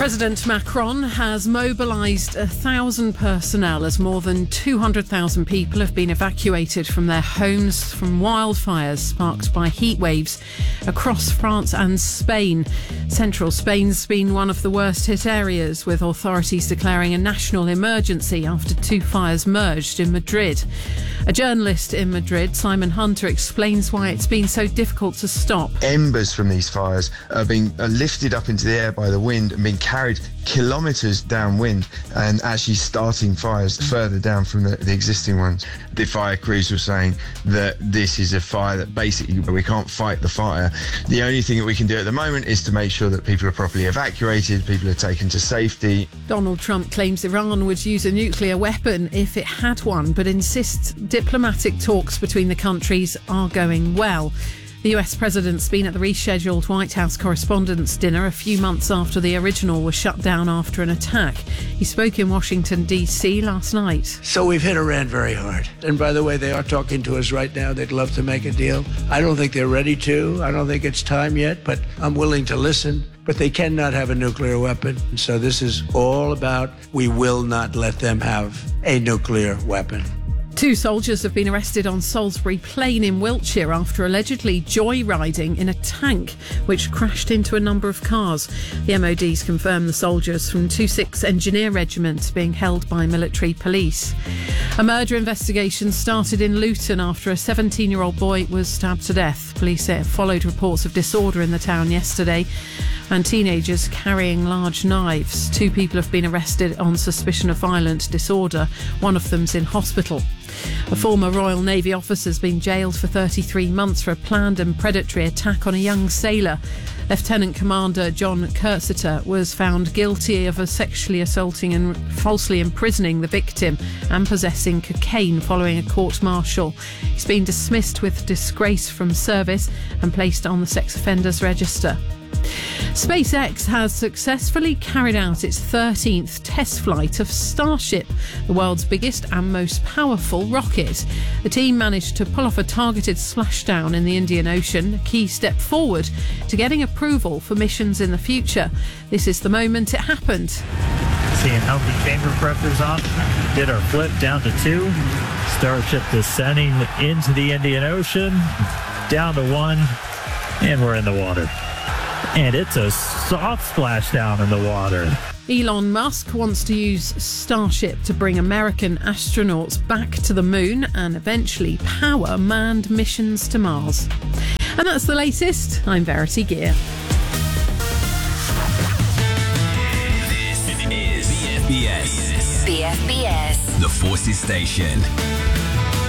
President Macron has mobilised 1,000 personnel as more than 200,000 people have been evacuated from their homes from wildfires sparked by heat waves across France and Spain. Central Spain's been one of the worst hit areas, with authorities declaring a national emergency after two fires merged in Madrid. A journalist in Madrid, Simon Hunter, explains why it's been so difficult to stop. Embers from these fires are being lifted up into the air by the wind and being carried kilometres downwind and actually starting fires further down from the existing ones. The fire crews were saying that this is a fire that basically we can't fight the fire. The only thing that we can do at the moment is to make sure that people are properly evacuated, people are taken to safety. Donald Trump claims Iran would use a nuclear weapon if it had one, but insists diplomatic talks between the countries are going well. The US president's been at the rescheduled White House Correspondents' Dinner a few months after the original was shut down after an attack. He spoke in Washington, D.C. last night. So we've hit Iran very hard. And by the way, they are talking to us right now. They'd love to make a deal. I don't think they're ready to. I don't think it's time yet, but I'm willing to listen. But they cannot have a nuclear weapon. So this is all about we will not let them have a nuclear weapon. Two soldiers have been arrested on Salisbury Plain in Wiltshire after allegedly joyriding in a tank which crashed into a number of cars. The MOD's confirmed the soldiers from 26 Engineer Regiment being held by military police. A murder investigation started in Luton after a 17-year-old boy was stabbed to death. Police say it followed reports of disorder in the town yesterday and teenagers carrying large knives. Two people have been arrested on suspicion of violent disorder. One of them's in hospital. A former Royal Navy officer has been jailed for 33 months for a planned and predatory attack on a young sailor. Lieutenant Commander John Cursitor was found guilty of sexually assaulting and falsely imprisoning the victim and possessing cocaine following a court-martial. He's been dismissed with disgrace from service and placed on the sex offenders register. SpaceX has successfully carried out its 13th test flight of Starship, the world's biggest and most powerful rocket. The team managed to pull off a targeted splashdown in the Indian Ocean, a key step forward to getting approval for missions in the future. This is the moment it happened. Seeing how the chamber pressure's on. Did our flip down to 2. Starship descending into the Indian Ocean, down to 1, and we're in the water. And it's a soft splashdown in the water. Elon Musk wants to use Starship to bring American astronauts back to the moon and eventually power manned missions to Mars. And that's the latest. I'm Verity Gear. This is BFBS. BFBS. The Forces Station.